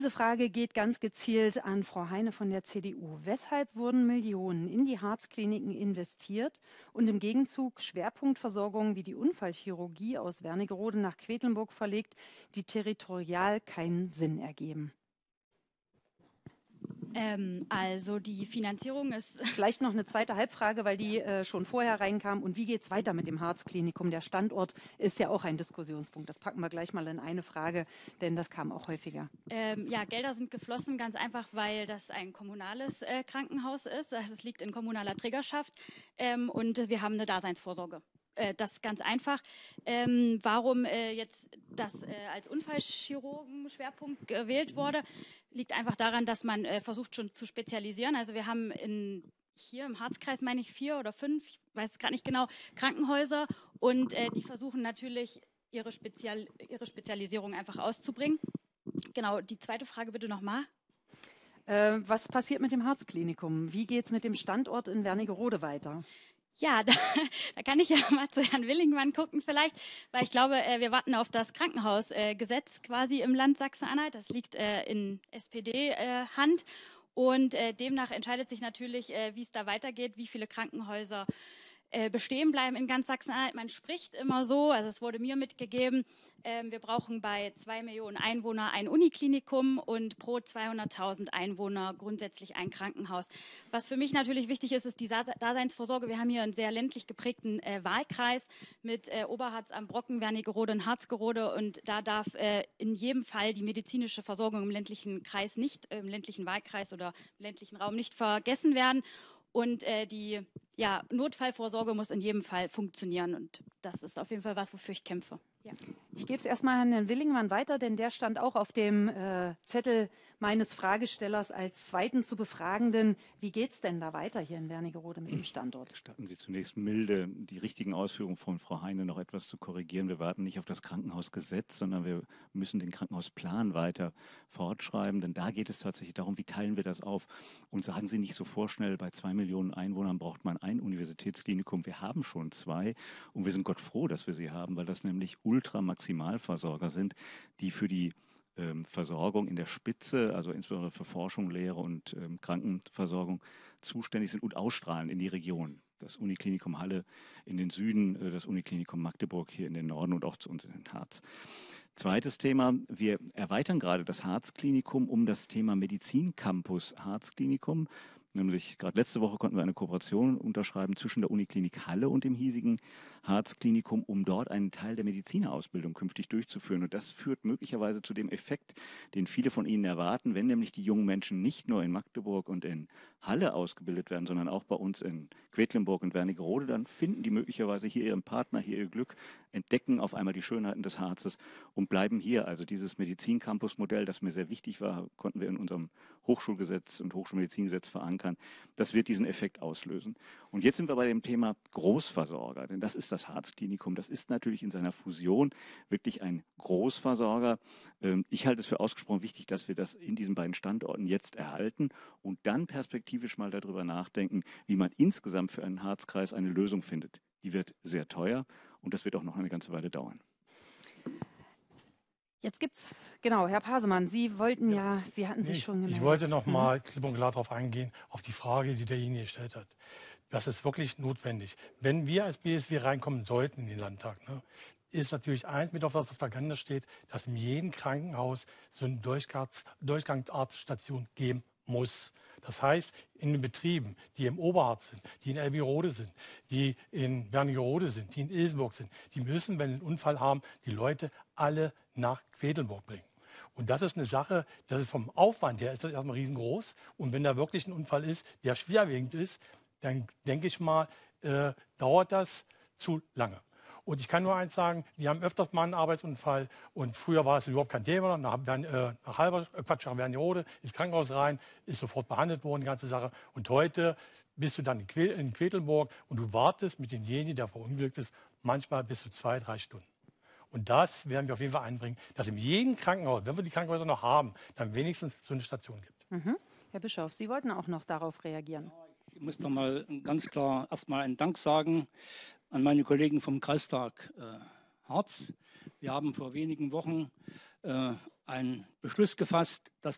Diese Frage geht ganz gezielt an Frau Heine von der CDU. Weshalb wurden Millionen in die Herzkliniken investiert und im Gegenzug Schwerpunktversorgungen wie die Unfallchirurgie aus Wernigerode nach Quedlinburg verlegt, die territorial keinen Sinn ergeben? Also die Finanzierung ist... Vielleicht noch eine zweite Halbfrage, weil die schon vorher reinkam. Und wie geht es weiter mit dem Harzklinikum? Der Standort ist ja auch ein Diskussionspunkt. Das packen wir gleich mal in eine Frage, denn das kam auch häufiger. Ja, Gelder sind geflossen, ganz einfach, weil das ein kommunales Krankenhaus ist. Also es liegt in kommunaler Trägerschaft und wir haben eine Daseinsvorsorge. Das ist ganz einfach. Warum jetzt das als Unfallchirurgen-Schwerpunkt gewählt wurde, liegt einfach daran, dass man versucht schon zu spezialisieren. Also wir haben hier im Harzkreis, meine ich, 4 oder 5, ich weiß es gerade nicht genau, Krankenhäuser und die versuchen natürlich ihre Spezialisierung einfach auszubringen. Genau, die zweite Frage bitte nochmal. Was passiert mit dem Harzklinikum? Wie geht es mit dem Standort in Wernigerode weiter? Ja, da kann ich ja mal zu Herrn Willingmann gucken vielleicht, weil ich glaube, wir warten auf das Krankenhausgesetz quasi im Land Sachsen-Anhalt. Das liegt in SPD-Hand und demnach entscheidet sich natürlich, wie es da weitergeht, wie viele Krankenhäuser bestehen bleiben in ganz Sachsen-Anhalt. Man spricht immer so, also es wurde mir mitgegeben, wir brauchen bei 2 Millionen Einwohner ein Uniklinikum und pro 200.000 Einwohner grundsätzlich ein Krankenhaus. Was für mich natürlich wichtig ist, ist die Daseinsvorsorge. Wir haben hier einen sehr ländlich geprägten Wahlkreis mit Oberharz am Brocken, Wernigerode und Harzgerode und da darf in jedem Fall die medizinische Versorgung im ländlichen Kreis nicht, im ländlichen Wahlkreis oder im ländlichen Raum nicht vergessen werden. Und die Notfallvorsorge muss in jedem Fall funktionieren. Und das ist auf jeden Fall was, wofür ich kämpfe. Ja. Ich gebe es erstmal an Herrn Willingmann weiter, denn der stand auch auf dem Zettel meines Fragestellers als zweiten zu Befragenden. Wie geht es denn da weiter hier in Wernigerode mit dem Standort? Gestatten Sie zunächst milde, die richtigen Ausführungen von Frau Heine noch etwas zu korrigieren. Wir warten nicht auf das Krankenhausgesetz, sondern wir müssen den Krankenhausplan weiter fortschreiben, denn da geht es tatsächlich darum, wie teilen wir das auf. Und sagen Sie nicht so vorschnell, bei 2 Millionen Einwohnern braucht man ein Universitätsklinikum. Wir haben schon 2 und wir sind Gott froh, dass wir sie haben, weil das nämlich Ultramaximalversorger sind, die für die Versorgung in der Spitze, also insbesondere für Forschung, Lehre und Krankenversorgung zuständig sind und ausstrahlen in die Region. Das Uniklinikum Halle in den Süden, das Uniklinikum Magdeburg hier in den Norden und auch zu uns in den Harz. Zweites Thema, wir erweitern gerade das Harzklinikum um das Thema Medizincampus Harzklinikum. Nämlich gerade letzte Woche konnten wir eine Kooperation unterschreiben zwischen der Uniklinik Halle und dem hiesigen Harzklinikum, um dort einen Teil der Medizinerausbildung künftig durchzuführen. Und das führt möglicherweise zu dem Effekt, den viele von Ihnen erwarten, wenn nämlich die jungen Menschen nicht nur in Magdeburg und in Halle ausgebildet werden, sondern auch bei uns in Quedlinburg und Wernigerode, dann finden die möglicherweise hier ihren Partner, hier ihr Glück, entdecken auf einmal die Schönheiten des Harzes und bleiben hier. Also dieses Medizincampus-Modell, das mir sehr wichtig war, konnten wir in unserem Hochschulgesetz und Hochschulmedizingesetz verankern. Das wird diesen Effekt auslösen. Und jetzt sind wir bei dem Thema Großversorger, denn das ist das Harzklinikum. Das ist natürlich in seiner Fusion wirklich ein Großversorger. Ich halte es für ausgesprochen wichtig, dass wir das in diesen beiden Standorten jetzt erhalten und dann perspektivisch mal darüber nachdenken, wie man insgesamt für einen Harzkreis eine Lösung findet. Die wird sehr teuer und das wird auch noch eine ganze Weile dauern. Jetzt gibt's, genau, Herr Pasemann, Sie wollten Sie hatten sich schon gemeldet. Ich wollte noch mal klipp und klar darauf eingehen, auf die Frage, die derjenige gestellt hat. Das ist wirklich notwendig. Wenn wir als BSW reinkommen sollten in den Landtag, ist natürlich eins mit, auf was auf der Agenda steht, dass in jedem Krankenhaus so eine Durchgangsarztstation geben muss. Das heißt, in den Betrieben, die im Oberharz sind, die in Elbirode sind, die in Wernigerode sind, die in Ilsenburg sind, die müssen, wenn sie einen Unfall haben, die Leute alle nach Quedlinburg bringen. Und das ist eine Sache, das ist vom Aufwand her ist das erstmal riesengroß. Und wenn da wirklich ein Unfall ist, der schwerwiegend ist, dann denke ich mal, dauert das zu lange. Und ich kann nur eins sagen, wir haben öfters mal einen Arbeitsunfall und früher war es überhaupt kein Thema. Nach Wernigerode ins Krankenhaus rein, ist sofort behandelt worden, die ganze Sache. Und heute bist du dann in Quedlinburg und du wartest mit demjenigen, der verunglückt ist, manchmal bis zu 2-3 Stunden. Und das werden wir auf jeden Fall einbringen, dass in jedem Krankenhaus, wenn wir die Krankenhäuser noch haben, dann wenigstens so eine Station gibt. Mhm. Herr Bischof, Sie wollten auch noch darauf reagieren. Ich muss noch mal ganz klar erstmal einen Dank sagen an meine Kollegen vom Kreistag Harz. Wir haben vor wenigen Wochen einen Beschluss gefasst, dass